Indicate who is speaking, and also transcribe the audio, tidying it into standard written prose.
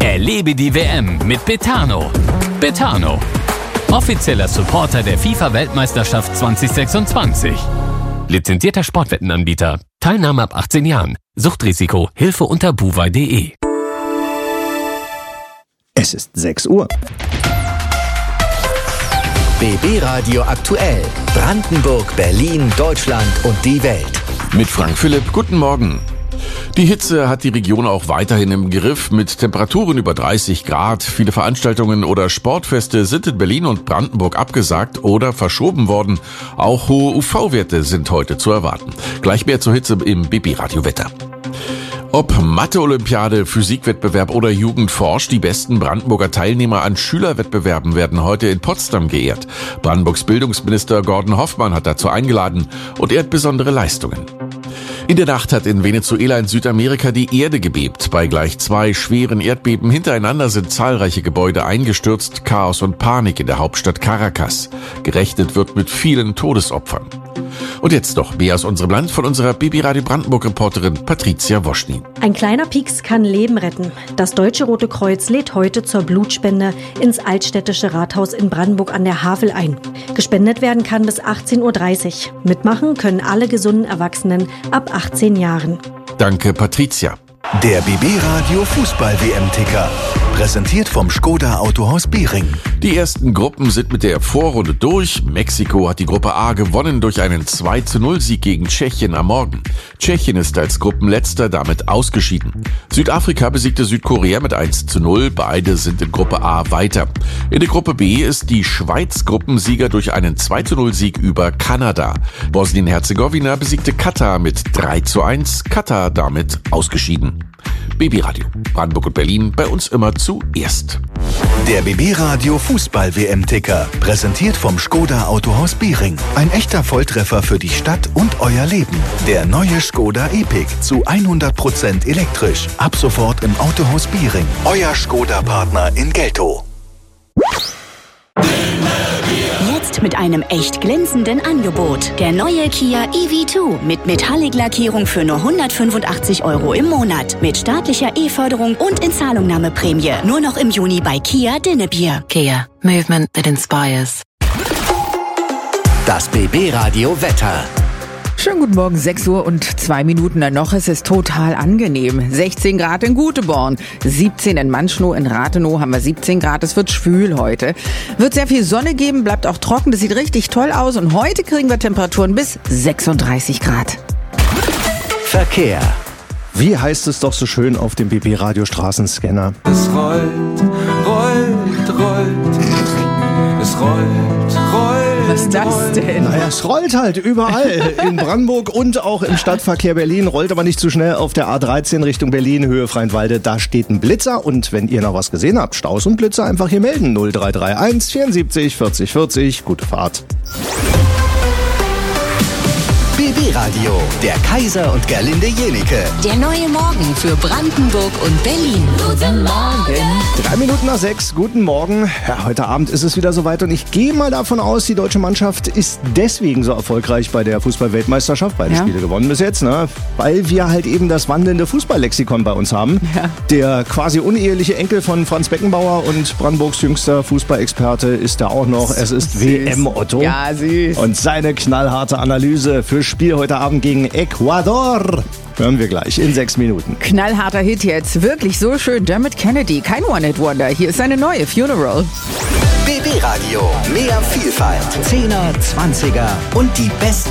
Speaker 1: Erlebe die WM mit Betano. Betano, offizieller Supporter der FIFA-Weltmeisterschaft 2026. Lizenzierter Sportwettenanbieter. Teilnahme ab 18 Jahren. Suchtrisiko. Hilfe unter buwei.de.
Speaker 2: Es ist 6 Uhr.
Speaker 3: BB Radio aktuell. Brandenburg, Berlin, Deutschland und die Welt.
Speaker 4: Mit Frank Philipp, guten Morgen. Die Hitze hat die Region auch weiterhin im Griff mit Temperaturen über 30 Grad. Viele Veranstaltungen oder Sportfeste sind in Berlin und Brandenburg abgesagt oder verschoben worden. Auch hohe UV-Werte sind heute zu erwarten. Gleich mehr zur Hitze im BB Radio Wetter. Ob Mathe-Olympiade, Physikwettbewerb oder Jugendforsch, die besten Brandenburger Teilnehmer an Schülerwettbewerben werden heute in Potsdam geehrt. Brandenburgs Bildungsminister Gordon Hoffmann hat dazu eingeladen und ehrt besondere Leistungen. In der Nacht hat in Venezuela in Südamerika die Erde gebebt. Bei gleich 2 schweren Erdbeben hintereinander sind zahlreiche Gebäude eingestürzt. Chaos und Panik in der Hauptstadt Caracas. Gerechnet wird mit vielen Todesopfern. Und jetzt noch mehr aus unserem Land von unserer BB Radio Brandenburg-Reporterin Patricia Woschny.
Speaker 5: Ein kleiner Pieks kann Leben retten. Das Deutsche Rote Kreuz lädt heute zur Blutspende ins Altstädtische Rathaus in Brandenburg an der Havel ein. Gespendet werden kann bis 18:30 Uhr. Mitmachen können alle gesunden Erwachsenen ab 18 Jahren.
Speaker 4: Danke, Patricia.
Speaker 3: Der BB Radio Fußball-WM-Ticker. Präsentiert vom Škoda Autohaus Behring.
Speaker 4: Die ersten Gruppen sind mit der Vorrunde durch. Mexiko hat die Gruppe A gewonnen durch einen 2:0-Sieg gegen Tschechien am Morgen. Tschechien ist als Gruppenletzter damit ausgeschieden. Südafrika besiegte Südkorea mit 1:0. Beide sind in Gruppe A weiter. In der Gruppe B ist die Schweiz Gruppensieger durch einen 2:0-Sieg über Kanada. Bosnien-Herzegowina besiegte Katar mit 3:1. Katar damit ausgeschieden. BB Radio, Brandenburg und Berlin, bei uns immer zuerst.
Speaker 3: Der BB Radio Fußball-WM-Ticker. Präsentiert vom Škoda Autohaus Behring. Ein echter Volltreffer für die Stadt und euer Leben. Der neue Škoda Epiq zu 100% elektrisch. Ab sofort im Autohaus Behring. Euer Škoda-Partner in Geltow.
Speaker 6: Jetzt mit einem echt glänzenden Angebot. Der neue Kia EV2 mit Metallic-Lackierung für nur 185 € im Monat. Mit staatlicher E-Förderung und Inzahlungnahmeprämie. Nur noch im Juni bei Kia Dinnebier.
Speaker 7: Kia. Movement that inspires.
Speaker 3: Das BB Radio Wetter.
Speaker 8: Schönen guten Morgen, 6 Uhr und 2 Minuten noch. Es ist total angenehm. 16 Grad in Guteborn, 17 in Manschnow, in Rathenow haben wir 17 Grad. Es wird schwül heute. Wird sehr viel Sonne geben, bleibt auch trocken. Das sieht richtig toll aus. Und heute kriegen wir Temperaturen bis 36 Grad.
Speaker 3: Verkehr.
Speaker 2: Wie heißt es doch so schön auf dem BB Radio Straßenscanner?
Speaker 9: Es rollt, rollt, rollt. Es rollt, rollt.
Speaker 8: Was ist das denn?
Speaker 2: Naja, es rollt halt überall. In Brandenburg und auch im Stadtverkehr Berlin. Rollt aber nicht zu schnell auf der A13 Richtung Berlin, Höhe Freienwalde. Da steht ein Blitzer. Und wenn ihr noch was gesehen habt, Staus und Blitzer, einfach hier melden. 0331 74 40 40. Gute Fahrt.
Speaker 3: BB Radio, der Kaiser und Gerlinde Jenike.
Speaker 6: Der neue Morgen für Brandenburg und Berlin. Guten Morgen.
Speaker 2: 3 Minuten nach 6, guten Morgen. Ja, heute Abend ist es wieder soweit und ich gehe mal davon aus, die deutsche Mannschaft ist deswegen so erfolgreich bei der Fußball-Weltmeisterschaft. Beide Spiele gewonnen bis jetzt, ne? Weil wir halt eben das wandelnde Fußballlexikon bei uns haben. Ja. Der quasi uneheliche Enkel von Franz Beckenbauer und Brandenburgs jüngster Fußballexperte ist da auch noch. Es ist WM Otto.
Speaker 8: Ja, süß.
Speaker 2: Und seine knallharte Analyse für Spiel heute Abend gegen Ecuador. Hören wir gleich in 6 Minuten.
Speaker 8: Knallharter Hit jetzt. Wirklich so schön. Dermot Kennedy. Kein One-Hit-Wonder. Hier ist seine neue Funeral.
Speaker 3: BB Radio. Mehr Vielfalt. 10er, 20er und die besten